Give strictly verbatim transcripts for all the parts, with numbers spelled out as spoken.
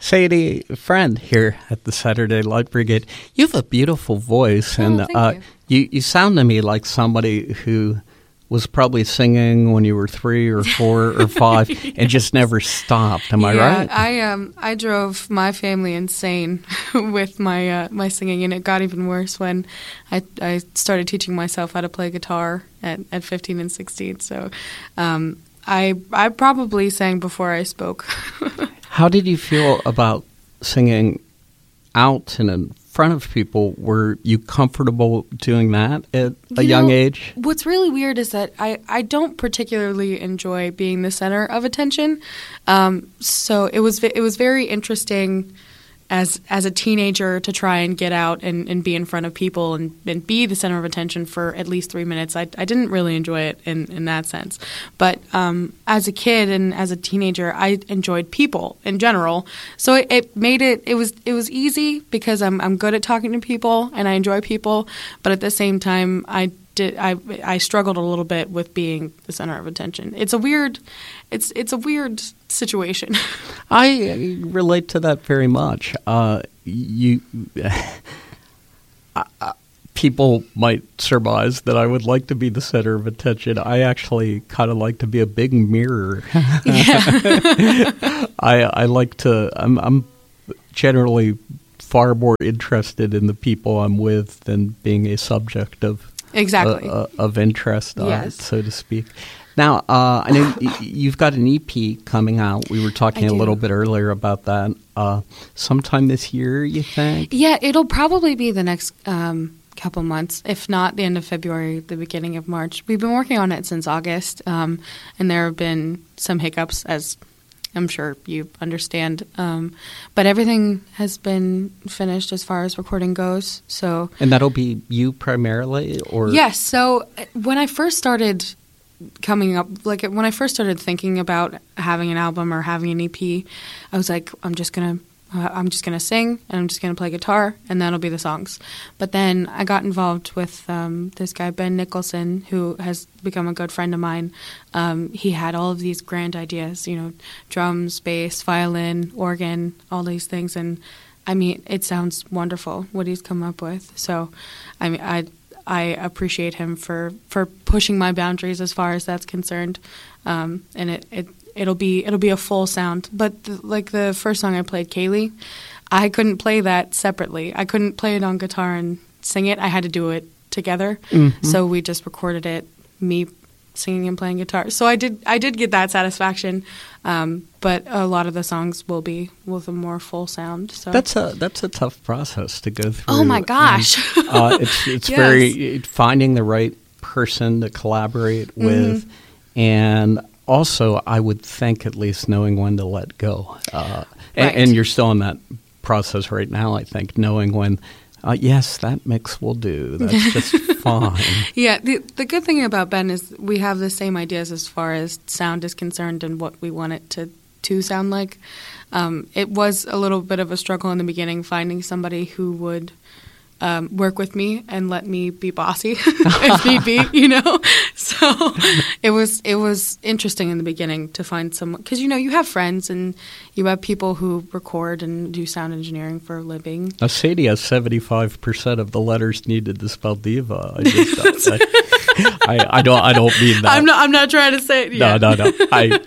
Sadie, a friend here at the Saturday Light Brigade. You have a beautiful voice, Oh, and thank uh, you. you you sound to me like somebody who was probably singing when you were three or four or five Yes. and just never stopped. Am I yeah, right? I um I drove my family insane with my uh, my singing, and it got even worse when I I started teaching myself how to play guitar at, at fifteen and sixteen. So um, I I probably sang before I spoke. How did you feel about singing out and in front of people? Were you comfortable doing that at a You young know, age? What's really weird is that I, I don't particularly enjoy being the center of attention. Um, so it was it was very interesting as as a teenager to try and get out and, and be in front of people and, and be the center of attention for at least three minutes. I, I didn't really enjoy it in, in that sense. But um, as a kid and as a teenager, I enjoyed people in general. So it, it made it it was it was easy because I'm I'm good at talking to people and I enjoy people. But at the same time, I did I I struggled a little bit with being the center of attention. It's a weird it's it's a weird situation. I relate to that very much. Uh, you, uh, people might surmise that I would like to be the center of attention. I actually kind of like to be a big mirror. I, I like to. I'm, I'm generally far more interested in the people I'm with than being a subject of exactly uh, of interest, uh, yes. so to speak. Now, uh, I know y- you've got an E P coming out. We were talking I a do. little bit earlier about that. Uh, sometime this year, you think? Yeah, it'll probably be the next um, couple months, if not the end of February, the beginning of March. We've been working on it since August, um, and there have been some hiccups, as I'm sure you understand. Um, but everything has been finished as far as recording goes. So, And that'll be you primarily, or yes. So uh, when I first started coming up, like when I first started thinking about having an album or having an E P, I was like, I'm just gonna, uh, I'm just gonna sing and I'm just gonna play guitar and that'll be the songs. But then I got involved with um, this guy Ben Nicholson, who has become a good friend of mine. Um, he had all of these grand ideas, you know, drums, bass, violin, organ, all these things, and I mean, it sounds wonderful what he's come up with. So, I mean, I. I appreciate him for, for pushing my boundaries as far as that's concerned, um, and it, it it'll be it'll be a full sound. But the, like the first song I played, Kaylee, I couldn't play that separately. I couldn't play it on guitar and sing it. I had to do it together. Mhm. So we just recorded it, me singing and playing guitar. So I did I did get that satisfaction. Um, but a lot of the songs will be with a more full sound. So That's a that's a tough process to go through. Oh my gosh! And, uh, it's it's Yes. very finding the right person to collaborate with, Mm-hmm. and also I would think at least knowing when to let go. Uh, a- Right. and, you're still in that process right now. I think knowing when. Uh, yes, that mix will do. That's just fine. Yeah, the the good thing about Ben is we have the same ideas as far as sound is concerned and what we want it to, to sound like. Um, it was a little bit of a struggle in the beginning finding somebody who would um, work with me and let me be bossy if need be, you know. So it was it was interesting in the beginning to find someone, because you know you have friends and you have people who record and do sound engineering for a living. Now, Sadie has seventy-five percent of the letters needed to spell diva. I, just, I, I, I don't. I don't mean that. I'm not. I'm not trying to say it. No, yet. no, no.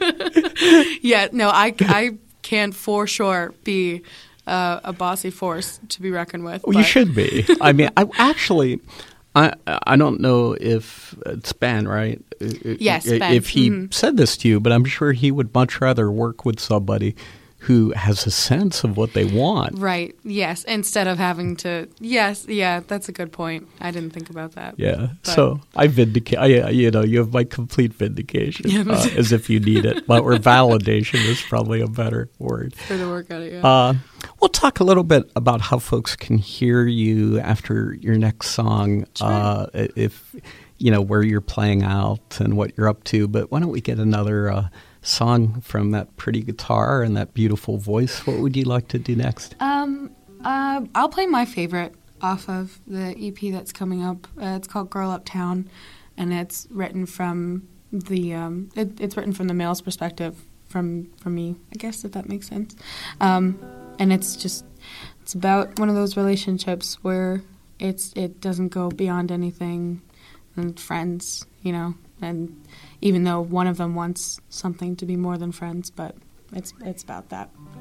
I. Yeah, no, I, I can for sure be uh, a bossy force to be reckoned with. Well, you but- should be. I mean, I actually, I I don't know if it's Ben, right? Yes, I- Ben. If he Mhm. said this to you, but I'm sure he would much rather work with somebody who has a sense of what they want. Right, yes, instead of having to, yes, yeah, that's a good point. I didn't think about that. Yeah. But- So I vindicate. I, you know, you have my complete vindication, Yeah. uh, as if you need it, but or validation is probably a better word. For the work out of it, yeah. Uh, we'll talk a little bit about how folks can hear you after your next song, Sure. uh, if you know where you're playing out and what you're up to. But why don't we get another uh, song from that pretty guitar and that beautiful voice? What would you like to do next? Um, uh, I'll play my favorite off of the E P that's coming up. Uh, it's called Girl Uptown, and it's written from the um, it, it's written from the male's perspective, from from me, I guess, if that makes sense. Um, and it's just it's about one of those relationships where it's it doesn't go beyond anything than friends, you know. And even though one of them wants something to be more than friends, but it's it's about that.